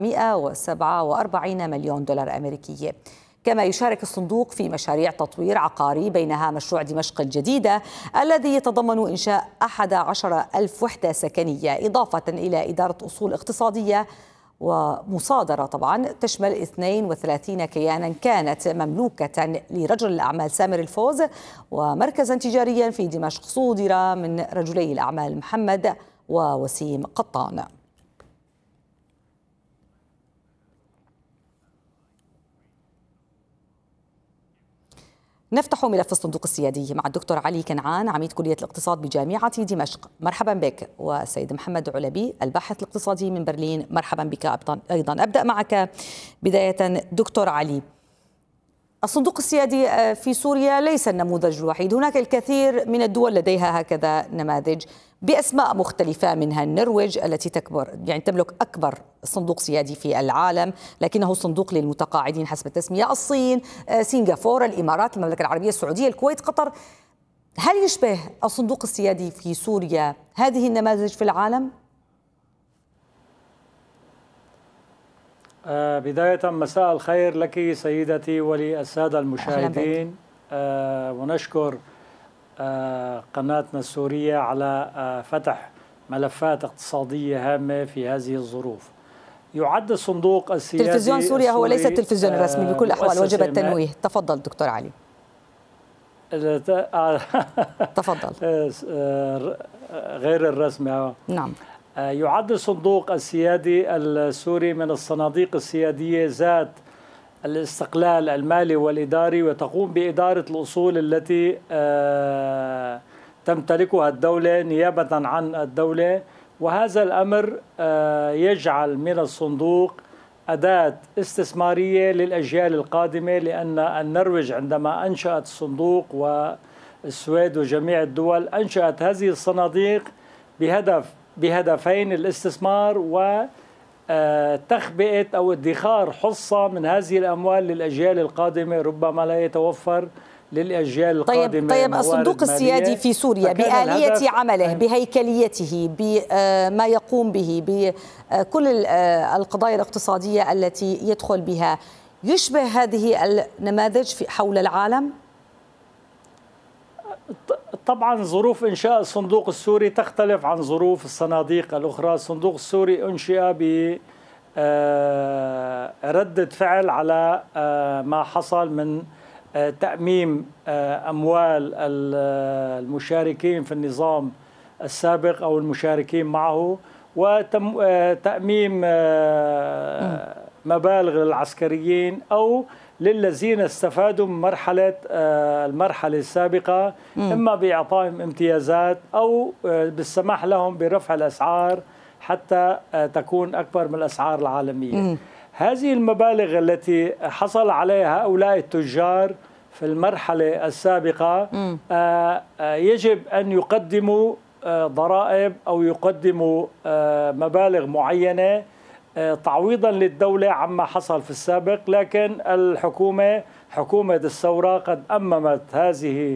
147 مليون دولار أمريكي. كما يشارك الصندوق في مشاريع تطوير عقاري، بينها مشروع دمشق الجديدة الذي يتضمن إنشاء 11,000 وحدة سكنية، إضافة إلى إدارة أصول اقتصادية ومصادرة طبعا تشمل 32 كيانا كانت مملوكة لرجل الأعمال سامر الفوز، ومركزا تجاريا في دمشق صودر من رجلي الأعمال محمد ووسيم قطان. نفتح ملف الصندوق السيادي مع الدكتور علي كنعان، عميد كلية الاقتصاد بجامعة دمشق. مرحبا بك. والسيد محمد علبي، الباحث الاقتصادي من برلين. مرحبا بك أيضا. أبدأ معك بداية دكتور علي. الصندوق السيادي في سوريا ليس النموذج الوحيد، هناك الكثير من الدول لديها هكذا نماذج بأسماء مختلفة، منها النرويج التي تملك أكبر صندوق سيادي في العالم، لكنه صندوق للمتقاعدين حسب التسمية، الصين، سنغافورة، الإمارات، المملكة العربية السعودية، الكويت، قطر. هل يشبه الصندوق السيادي في سوريا هذه النماذج في العالم؟ بداية مساء الخير لك سيدتي وللسادة المشاهدين، ونشكر قناتنا السورية على فتح ملفات اقتصادية هامة في هذه الظروف. يعد الصندوق السيادي تلفزيون سوريا هو ليس التلفزيون الرسمي بكل الأحوال، وجب التنويه. تفضل دكتور علي. تفضل. غير الرسمي. نعم. يعد الصندوق السيادي السوري من الصناديق السيادية ذات الاستقلال المالي والإداري، وتقوم بإدارة الأصول التي تمتلكها الدولة نيابة عن الدولة، وهذا الأمر يجعل من الصندوق أداة استثمارية للأجيال القادمة، لأن النرويج عندما أنشأت الصندوق والسويد وجميع الدول أنشأت هذه الصناديق بهدفين: الاستثمار وتخبئة أو ادخار حصة من هذه الأموال للأجيال القادمة، ربما لا يتوفر للأجيال القادمة. طيب الصندوق السيادي في سوريا بآلية عمله، بهيكليته، بما يقوم به، بكل القضايا الاقتصادية التي يدخل بها، يشبه هذه النماذج حول العالم؟ طبعا ظروف إنشاء الصندوق السوري تختلف عن ظروف الصناديق الأخرى. الصندوق السوري أنشئ بردة فعل على ما حصل من تأميم أموال المشاركين في النظام السابق أو المشاركين معه، وتأميم مبالغ للعسكريين أو للذين استفادوا من المرحلة السابقة، إما بإعطائهم امتيازات أو بالسماح لهم برفع الأسعار حتى تكون أكبر من الأسعار العالمية. هذه المبالغ التي حصل عليها هؤلاء التجار في المرحلة السابقة يجب أن يقدموا ضرائب أو يقدموا مبالغ معينة تعويضا للدولة عما حصل في السابق، لكن حكومة الثورة قد أممت هذه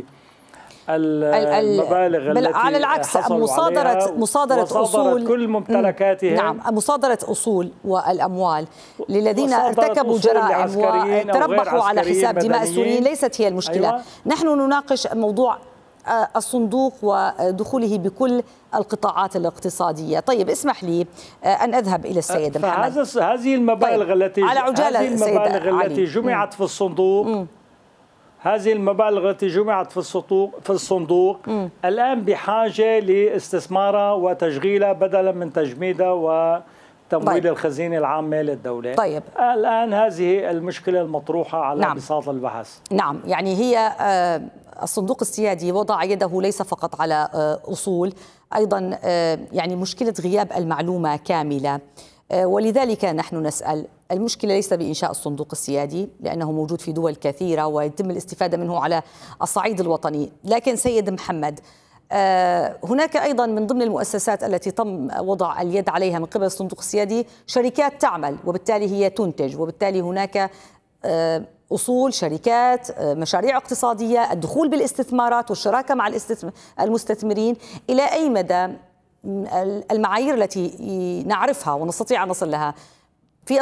المبالغ التي على العكس مصادرة أصول كل ممتلكاتهم. نعم، مصادرة أصول والأموال للذين ارتكبوا جرائم وتربحوا على حساب دماء السوريين ليست هي المشكلة. أيوة. نحن نناقش موضوع الصندوق ودخوله بكل القطاعات الاقتصادية. طيب اسمح لي أن أذهب إلى السيد محمد. هذه المبالغ التي على عجالة التي جمعت في الصندوق، هذه المبالغ التي جمعت في الصندوق الآن بحاجة لاستثمارها وتشغيلها بدلا من تجميدها وتمويل الخزينة العامة للدولة. طيب. الآن هذه المشكلة المطروحة على بساط البحث. نعم، يعني هي الصندوق السيادي وضع يده ليس فقط على أصول، أيضا يعني مشكلة غياب المعلومة كاملة، ولذلك نحن نسأل. المشكلة ليس بإنشاء الصندوق السيادي لأنه موجود في دول كثيرة ويتم الاستفادة منه على الصعيد الوطني، لكن سيد محمد هناك أيضا من ضمن المؤسسات التي تم وضع اليد عليها من قبل الصندوق السيادي شركات تعمل، وبالتالي هي تنتج، وبالتالي هناك أصول، شركات، مشاريع اقتصادية، الدخول بالاستثمارات والشراكة مع المستثمرين. إلى أي مدى المعايير التي نعرفها ونستطيع أن نصل لها